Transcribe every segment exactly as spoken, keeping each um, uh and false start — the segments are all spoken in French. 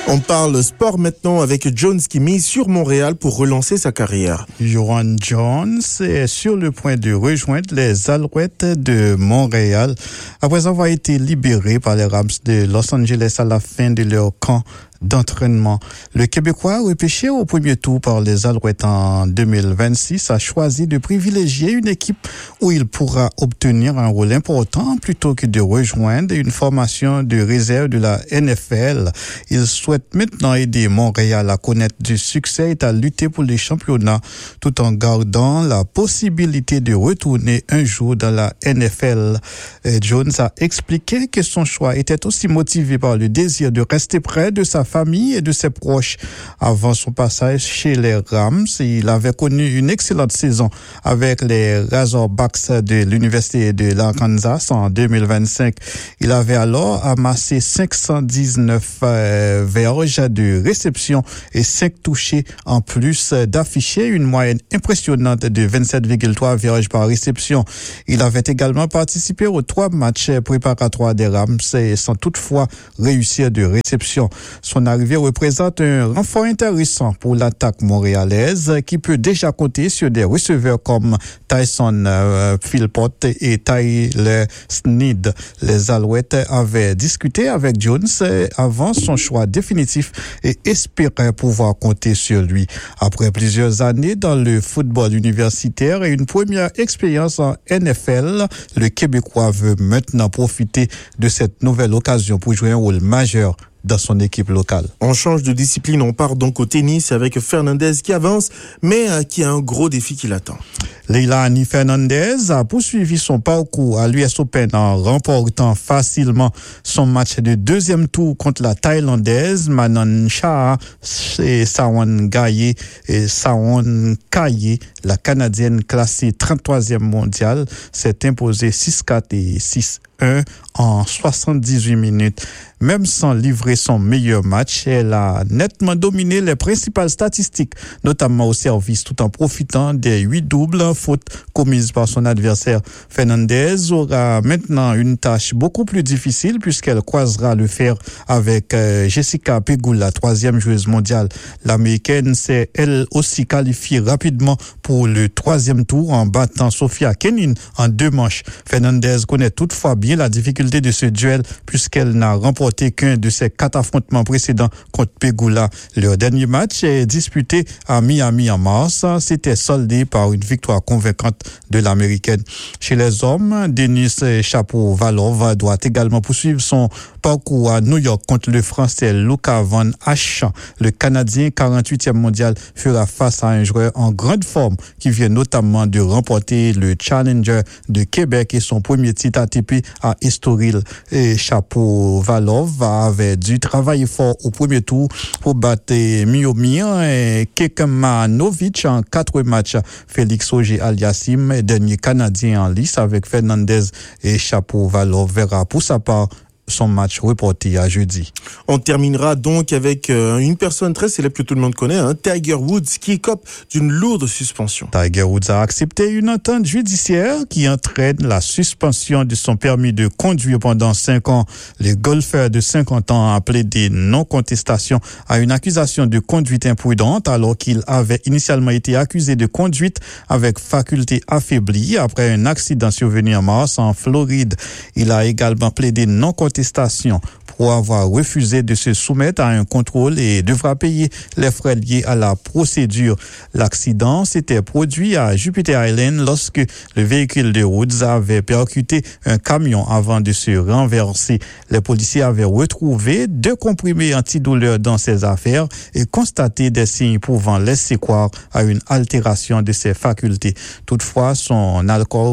On parle sport maintenant avec Jones qui mise sur Montréal pour relancer sa carrière. Yohan Jones est sur le point de rejoindre les Alouettes de Montréal après avoir été libéré par les Rams de Los Angeles à la fin de leur camp d'entraînement. Le Québécois, repêché au premier tour par les Alouettes en deux mille vingt-six, a choisi de privilégier une équipe où il pourra obtenir un rôle important plutôt que de rejoindre une formation de réserve de la N F L. Il souhaite maintenant aider Montréal à connaître du succès et à lutter pour les championnats tout en gardant la possibilité de retourner un jour dans la N F L. Et Jones a expliqué que son choix était aussi motivé par le désir de rester près de sa famille et de ses proches. Avant son passage chez les Rams, il avait connu une excellente saison avec les Razorbacks de l'Université de l'Arkansas en deux mille vingt-cinq. Il avait alors amassé cinq cent dix-neuf euh, verges de réception et cinq touchés en plus d'afficher une moyenne impressionnante de vingt-sept virgule trois verges par réception. Il avait également participé aux trois matchs préparatoires des Rams et sans toutefois réussir de réception. Son arrivée représente un renfort intéressant pour l'attaque montréalaise qui peut déjà compter sur des receveurs comme Tyson euh, Philpott et Tyler Snead. Les Alouettes avaient discuté avec Jones avant son choix définitif et espéraient pouvoir compter sur lui. Après plusieurs années dans le football universitaire et une première expérience en N F L, le Québécois veut maintenant profiter de cette nouvelle occasion pour jouer un rôle majeur dans son équipe locale. On change de discipline, on part donc au tennis avec Fernandez qui avance, mais euh, qui a un gros défi qui l'attend. Leilani Fernandez a poursuivi son parcours à l'U S Open en remportant facilement son match de deuxième tour contre la Thaïlandaise Manan Shah et Sawan Gaye et Sawan Kaye. La Canadienne classée trente-troisième mondiale s'est imposée six quatre et six un en soixante-dix-huit minutes. Même sans livrer son meilleur match, elle a nettement dominé les principales statistiques, notamment au service, tout en profitant des huit doubles fautes commises par son adversaire. Fernandez aura maintenant une tâche beaucoup plus difficile puisqu'elle croisera le fer avec euh, Jessica Pegula, troisième joueuse mondiale. L'Américaine s'est elle aussi qualifiée rapidement pour le troisième tour en battant Sofia Kenin en deux manches. Fernandez connaît toutefois bien la difficulté de ce duel puisqu'elle n'a remporté qu'un de ses quatre affrontements précédents contre Pegula. Leur dernier match est disputé à Miami en mars. C'était soldé par une victoire convaincante de l'Américaine. Chez les hommes, Denis Shapovalov doit également poursuivre son parcours à New York contre le Français Luca Van Hache. Le Canadien quarante-huitième mondial fera face à un joueur en grande forme qui vient notamment de remporter le Challenger de Québec et son premier titre A T P à Estoril. Et Shapovalov avait dû travailler fort au premier tour pour battre Miomir et Kekmanovic en quatre matchs. Félix Auger-Aliassime, dernier Canadien en lice avec Fernandez et Shapovalov, verra pour sa part son match reporté à jeudi. On terminera donc avec euh, une personne très célèbre que tout le monde connaît, hein, Tiger Woods, qui écope d'une lourde suspension. Tiger Woods a accepté une entente judiciaire qui entraîne la suspension de son permis de conduire pendant cinq ans. Le golfeur de cinquante ans a plaidé non-contestation à une accusation de conduite imprudente alors qu'il avait initialement été accusé de conduite avec faculté affaiblie après un accident survenu en mars en Floride. Il a également plaidé non-contestation pour avoir refusé de se soumettre à un contrôle et devra payer les frais liés à la procédure. L'accident s'était produit à Jupiter Island lorsque le véhicule de Woods avait percuté un camion avant de se renverser. Les policiers avaient retrouvé deux comprimés antidouleurs dans ses affaires et constaté des signes pouvant laisser croire à une altération de ses facultés. Toutefois, son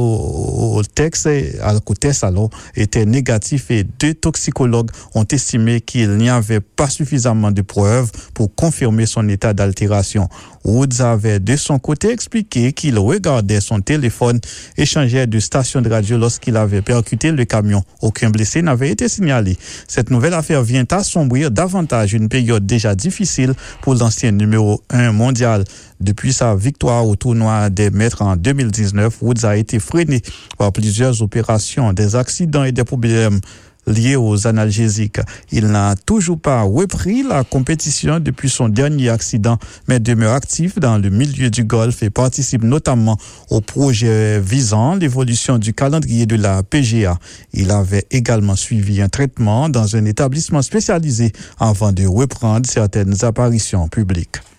alcootest alors était négatif et deux toxicologues ont estimé qu'il n'y avait pas suffisamment de preuves pour confirmer son état d'altération. Woods avait de son côté expliqué qu'il regardait son téléphone et changeait de station de radio lorsqu'il avait percuté le camion. Aucun blessé n'avait été signalé. Cette nouvelle affaire vient assombrir davantage une période déjà difficile pour l'ancien numéro un mondial. Depuis sa victoire au tournoi des maîtres en deux mille dix-neuf, Woods a été freiné par plusieurs opérations, des accidents et des problèmes liées aux analgésiques. Il n'a toujours pas repris la compétition depuis son dernier accident, mais demeure actif dans le milieu du golf et participe notamment au projet visant l'évolution du calendrier de la P G A. Il avait également suivi un traitement dans un établissement spécialisé avant de reprendre certaines apparitions publiques.